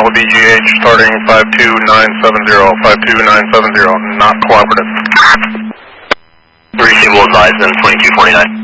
Alpha BGH starting 52970, 52970, not cooperative. Receivable advised in 2249.